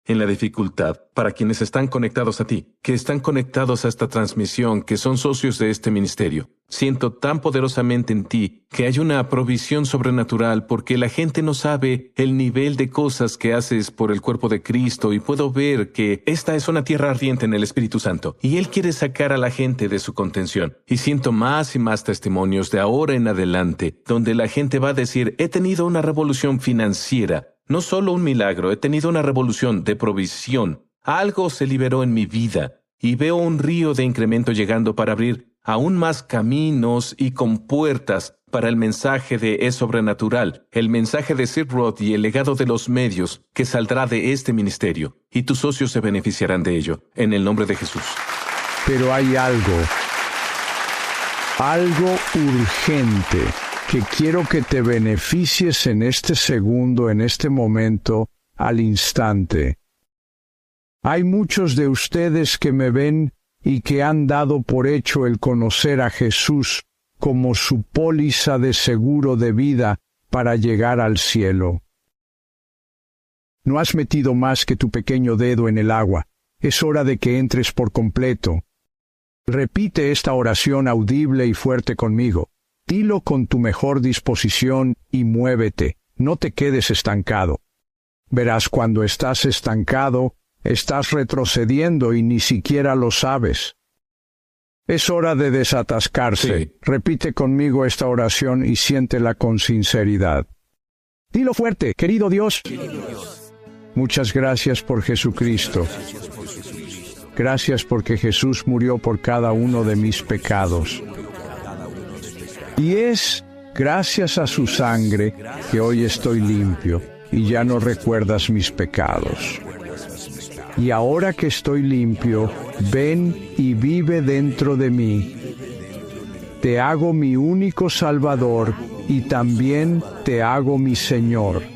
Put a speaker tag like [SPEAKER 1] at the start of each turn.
[SPEAKER 1] en la dificultad, para quienes están conectados a ti, que están conectados a esta transmisión, que son socios de este ministerio. Siento tan poderosamente en ti que hay una provisión sobrenatural porque la gente no sabe el nivel de cosas que haces por el cuerpo de Cristo y puedo ver que esta es una tierra ardiente en el Espíritu Santo y Él quiere sacar a la gente de su contención. Y siento más y más testimonios de ahora en adelante donde la gente va a decir, he tenido una revolución financiera. No solo un milagro, he tenido una revolución de provisión. Algo se liberó en mi vida y veo un río de incremento llegando para abrir aún más caminos y compuertas para el mensaje de Es Sobrenatural, el mensaje de Sir Rod y el legado de los medios que saldrá de este ministerio. Y tus socios se beneficiarán de ello, en el nombre de Jesús.
[SPEAKER 2] Pero hay algo urgente que quiero que te beneficies en este segundo, en este momento, al instante. Hay muchos de ustedes que me ven y que han dado por hecho el conocer a Jesús como su póliza de seguro de vida para llegar al cielo. No has metido más que tu pequeño dedo en el agua. Es hora de que entres por completo. Repite esta oración audible y fuerte conmigo. Dilo con tu mejor disposición y muévete. No te quedes estancado. Verás, cuando estás estancado, estás retrocediendo y ni siquiera lo sabes. Es hora de desatascarse.
[SPEAKER 1] Sí.
[SPEAKER 2] Repite conmigo esta oración y siéntela con sinceridad. Dilo fuerte, querido Dios. Muchas gracias por Jesucristo. Gracias porque Jesús murió por cada uno de mis pecados. Y es gracias a su sangre que hoy estoy limpio y ya no recuerdas mis pecados. Y ahora que estoy limpio, ven y vive dentro de mí. Te hago mi único Salvador y también te hago mi Señor.